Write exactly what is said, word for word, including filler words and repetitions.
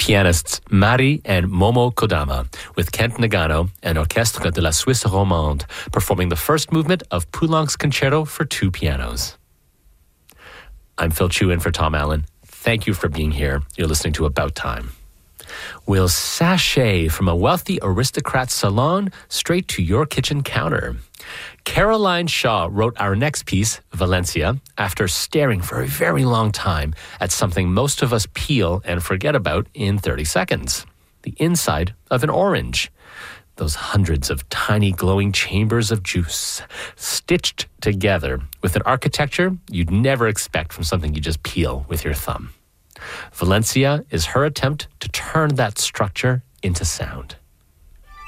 pianists Mari and Momo Kodama with Kent Nagano and Orchestre de la Suisse Romande performing the first movement of Poulenc's Concerto for Two Pianos. I'm Phil Chu in for Tom Allen. Thank you for being here. You're listening to About Time. We'll sashay from a wealthy aristocrat's salon straight to your kitchen counter. Caroline Shaw wrote our next piece, Valencia, after staring for a very long time at something most of us peel and forget about in thirty seconds. The inside of an orange. Those hundreds of tiny glowing chambers of juice stitched together with an architecture you'd never expect from something you just peel with your thumb. Valencia is her attempt to turn that structure into sound.